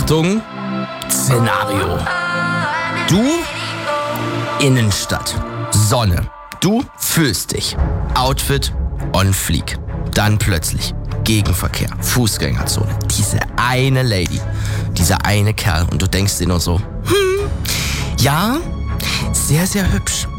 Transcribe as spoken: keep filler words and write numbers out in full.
Achtung, Szenario. Du, Innenstadt, Sonne. Du fühlst dich. Outfit on fleek. Dann plötzlich Gegenverkehr, Fußgängerzone. Diese eine Lady, dieser eine Kerl. Und du denkst dir nur so, hm, ja, sehr, sehr hübsch.